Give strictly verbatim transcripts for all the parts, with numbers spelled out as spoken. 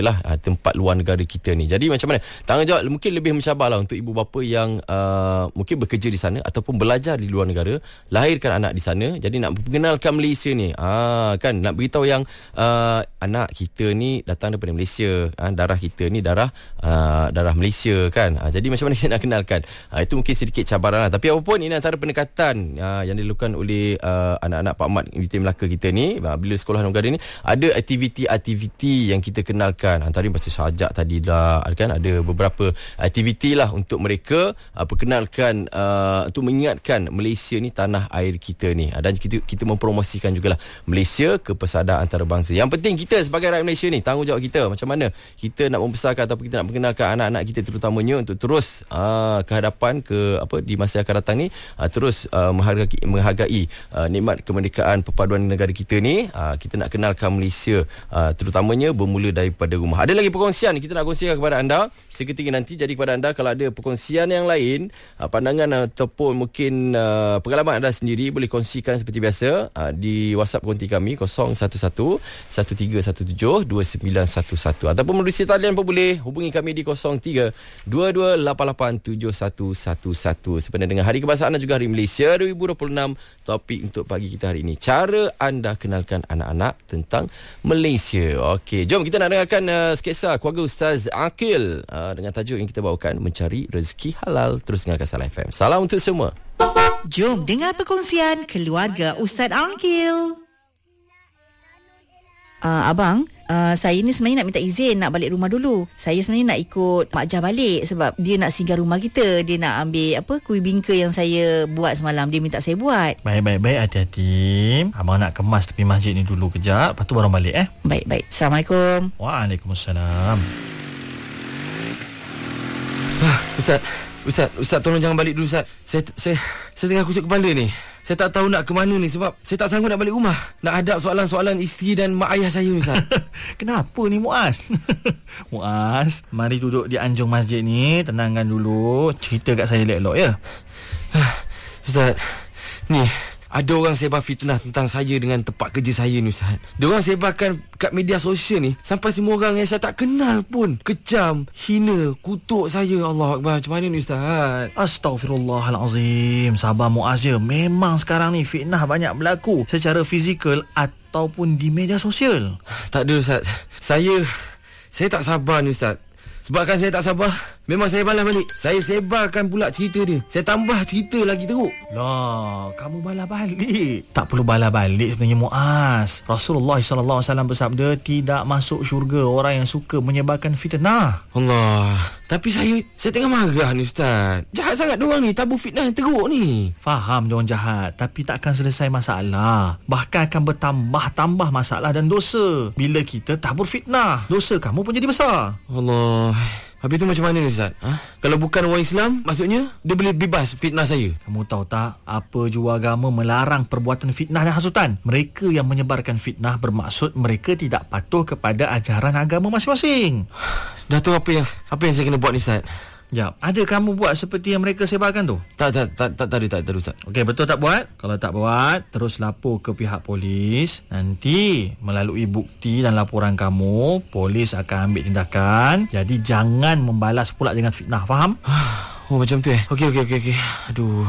lah uh, tempat luar negara kita ni. Jadi macam mana tanggungjawab mungkin lebih mencabarlah untuk ibu bapa yang uh, mungkin bekerja di sana ataupun belajar di luar negara, lahirkan anak di sana. Jadi nak perkenalkan Malaysia ni, ah kan, nak beritahu yang uh, anak kita ni datang daripada Malaysia, uh, darah kita ni darah uh, darah Malaysia kan. Uh, jadi macam mana kita nak kenalkan? Uh, itu mungkin sedikit cabaran lah. Tapi apapun, ini antara pendekatan uh, yang dilakukan oleh uh, anak-anak Pak Mat Uniti Melaka kita ni. Uh, bila sekolah negara ni ada aktiviti-aktiviti yang kita kenalkan. Antara baca sajak tadi dah kan, ada beberapa aktiviti lah untuk mereka uh, perkenalkan uh, untuk mengingatkan Malaysia ni tanah air kita ni, uh, dan kita, kita mempromosikan jugalah Malaysia ke persaudaraan antarabangsa. Yang penting kita sebagai rakyat Malaysia ni, tanggungjawab kita macam mana kita nak membesarkan ataupun kita nak perkenalkan anak-anak kita terutamanya untuk terus uh, ke hadapan ke apa di masa yang akan datang ni, uh, terus uh, menghargai menghargai uh, nikmat kemerdekaan perpaduan negara kita ni. uh, kita nak kenalkan Malaysia uh, terutamanya bermula daripada rumah. Ada lagi perkongsian kita nak kongsikan kepada anda seketika nanti. Jadi kepada anda, kalau ada perkongsian yang lain, uh, pandangan ataupun mungkin uh, pengalaman anda sendiri, boleh kongsikan seperti biasa uh, di WhatsApp konti kami kosong satu satu satu tiga satu tujuh dua sembilan satu satu, ataupun melalui talian pun boleh hubungi kami di kosong tiga dua dua lapan lapan tujuh satu satu satu. Sebenarnya dengan Hari Kebangsaan dan juga Hari Malaysia dua ribu dua puluh enam, topik untuk pagi kita hari ini, cara anda kenalkan anak-anak tentang Malaysia. Okey, jom kita nak dengarkan uh, sketsa keluarga Ustaz Aqil uh, dengan tajuk yang kita bawakan, Mencari Rezeki Halal. Terus dengarkan Salam F M. Salam untuk semua. Jom dengar perkongsian keluarga Ustaz Aqil. Uh, abang, uh, saya ni sebenarnya nak minta izin nak balik rumah dulu. Saya sebenarnya nak ikut Mak Jah balik sebab dia nak singgah rumah kita. Dia nak ambil apa kuih bingka yang saya buat semalam. Dia minta saya buat. Baik-baik-baik, hati-hati. Abang nak kemas tepi masjid ni dulu kejap, lepas tu baru balik eh. Baik-baik. Assalamualaikum. Waalaikumsalam. Ah, Ustaz, Ustaz, Ustaz tolong jangan balik dulu Ustaz. Saya saya saya tengah kusut kepala ni. Saya tak tahu nak ke mana ni sebab saya tak sanggup nak balik rumah. Nak hadap soalan-soalan isteri dan mak ayah saya ni Ustaz. Kenapa ni Muaz? Muaz, mari duduk di anjung masjid ni, tenangkan dulu, cerita kat saya elok-elok ya. Ustaz, ni ada orang sebar fitnah tentang saya dengan tempat kerja saya ni Ustaz. Dia orang sebarkan kat media sosial ni sampai semua orang yang saya tak kenal pun kecam, hina, kutuk saya. Allah Akbar, macam mana ni Ustaz? Astaghfirullahalazim. Sabar Muaz je. Memang sekarang ni fitnah banyak berlaku secara fizikal ataupun di media sosial. Tak ada Ustaz. Saya Saya tak sabar ni Ustaz. Sebabkan saya tak sabar, memang saya balas balik. Saya sebarkan pula cerita dia. Saya tambah cerita lagi teruk. Lah, kamu balas balik. Tak perlu balas balik sebenarnya Muaz. Rasulullah sallallahu alaihi wasallam bersabda, tidak masuk syurga orang yang suka menyebarkan fitnah. Allah. Tapi saya saya tengah marah ni Ustaz. Jahat sangat diorang ni, tabur fitnah yang teruk ni. Faham diorang jahat, tapi tak akan selesai masalah. Bahkan akan bertambah-tambah masalah dan dosa. Bila kita tabur fitnah, dosa kamu pun jadi besar. Allah. Habis tu macam mana ni Ustaz? Ha? Kalau bukan orang Islam, maksudnya dia boleh bebas fitnah saya? Kamu tahu tak, apa jua agama melarang perbuatan fitnah dan hasutan. Mereka yang menyebarkan fitnah bermaksud mereka tidak patuh kepada ajaran agama masing-masing. Dah tu apa yang apa yang saya kena buat ni Ustaz? Jap, ada kamu buat seperti yang mereka sebarkan tu? Tak, tak, tak, tak, tak ada, tak ada Ustaz. Okey, betul tak buat? Kalau tak buat, terus lapor ke pihak polis. Nanti melalui bukti dan laporan kamu, polis akan ambil tindakan. Jadi jangan membalas pula dengan fitnah, faham? Oh, macam tu eh? Okey, okey, okey, okey. Aduh.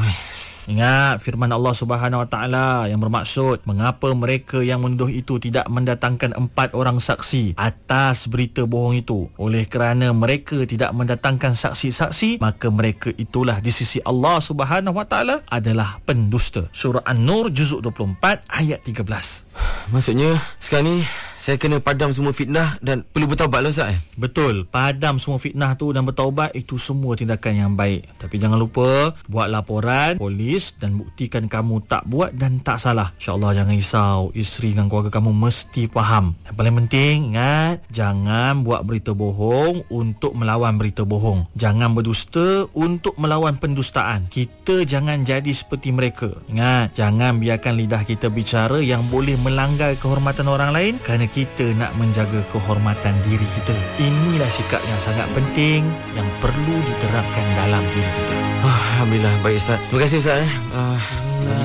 Ingat firman Allah Subhanahu Wa Taala yang bermaksud mengapa mereka yang menuduh itu tidak mendatangkan empat orang saksi atas berita bohong itu. Oleh kerana mereka tidak mendatangkan saksi-saksi, maka mereka itulah di sisi Allah Subhanahu Wa Taala adalah pendusta. Surah An-Nur juzuk dua puluh empat ayat tiga belas. Maksudnya sekarang ni saya kena padam semua fitnah dan perlu bertaubat lah Ustaz eh? Betul, padam semua fitnah tu dan bertaubat, itu semua tindakan yang baik. Tapi jangan lupa buat laporan polis dan buktikan kamu tak buat dan tak salah. InsyaAllah jangan risau, isteri dan keluarga kamu mesti faham. Yang paling penting, ingat, jangan buat berita bohong untuk melawan berita bohong. Jangan berdusta untuk melawan pendustaan. Kita jangan jadi seperti mereka. Ingat, jangan biarkan lidah kita bicara yang boleh melanggar kehormatan orang lain kerana kita nak menjaga kehormatan diri kita. Inilah sikap yang sangat penting yang perlu diterapkan dalam diri kita. Alhamdulillah, baik Ustaz. Terima kasih Ustaz eh. Uh,